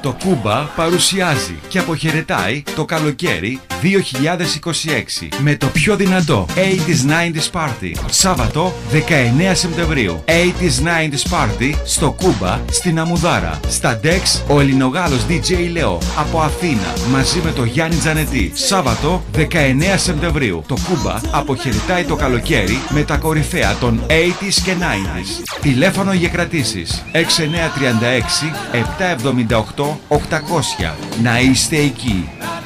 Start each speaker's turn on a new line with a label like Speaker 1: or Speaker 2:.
Speaker 1: Το Κούμπα παρουσιάζει και αποχαιρετάει το καλοκαίρι 2026 με το πιο δυνατό 80s 90s Party. Σάββατο 19 Σεπτεμβρίου. 80s 90s Party στο Κούμπα στην Αμουδάρα. Στα Dex ο Ελληνογάλος DJ Λεό από Αθήνα μαζί με το Γιάννη Τζανετή. Σάββατο 19 Σεπτεμβρίου. Το Κούμπα αποχαιρετάει το καλοκαίρι με τα κορυφαία των 80s και 90s. Τηλέφωνο για κρατήσεις 6936 778 800. Να είστε εκεί.